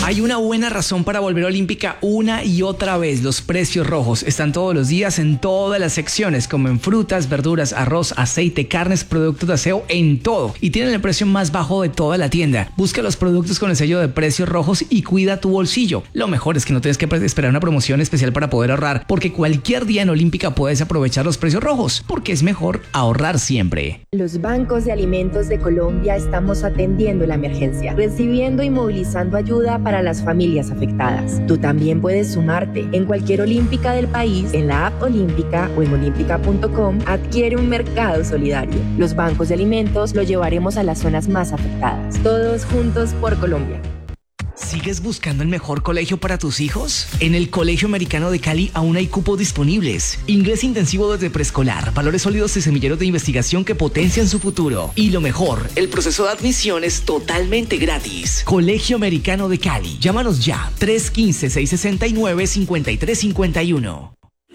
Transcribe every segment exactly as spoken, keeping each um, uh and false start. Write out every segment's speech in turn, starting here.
Hay una buena razón para volver a Olímpica una y otra vez. Los precios rojos están todos los días en todas las secciones, como en frutas, verduras, arroz, aceite, carnes, productos de aseo, en todo. Y tienen el precio más bajo de toda la tienda. Busca los productos con el sello de precios rojos y cuida tu bolsillo. Lo mejor es que no tienes que esperar una promoción especial para poder ahorrar, porque cualquier día en Olímpica puedes aprovechar los precios rojos, porque es mejor ahorrar siempre. Los bancos de alimentos de Colombia estamos atendiendo la emergencia, recibiendo y movilizando ayuda para las familias afectadas. Tú también puedes sumarte. En cualquier Olímpica del país, en la app Olímpica o en olímpica punto com, adquiere un mercado solidario. Los bancos de alimentos lo llevaremos a las zonas más afectadas. Todos juntos por Colombia. ¿Sigues buscando el mejor colegio para tus hijos? En el Colegio Americano de Cali aún hay cupos disponibles. Inglés intensivo desde preescolar, valores sólidos y semilleros de investigación que potencian su futuro. Y lo mejor, el proceso de admisión es totalmente gratis. Colegio Americano de Cali. Llámanos ya. tres uno cinco, seis seis nueve, cinco tres cinco uno.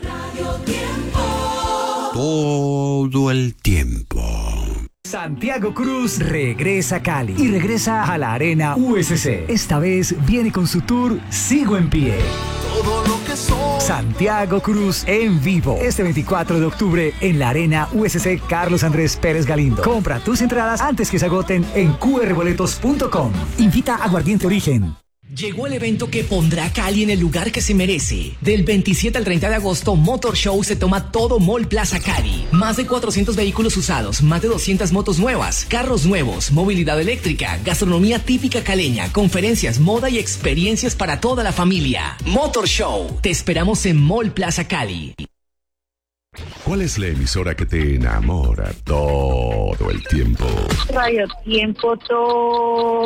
Todo el tiempo. Santiago Cruz regresa a Cali y regresa a la Arena U S C. Esta vez viene con su tour Sigo en Pie. Todo lo que soy. Santiago Cruz en vivo. Este veinticuatro de octubre en la Arena U S C Carlos Andrés Pérez Galindo. Compra tus entradas antes que se agoten en cu erre boletos punto com. Invita a Aguardiente Origen. Llegó el evento que pondrá a Cali en el lugar que se merece. Del veintisiete al treinta de agosto, Motor Show se toma todo Mall Plaza Cali. Más de cuatrocientos vehículos usados, más de doscientas motos nuevas, carros nuevos, movilidad eléctrica, gastronomía típica caleña, conferencias, moda y experiencias para toda la familia. Motor Show. Te esperamos en Mall Plaza Cali. ¿Cuál es la emisora que te enamora todo el tiempo? Radio Tiempo todo.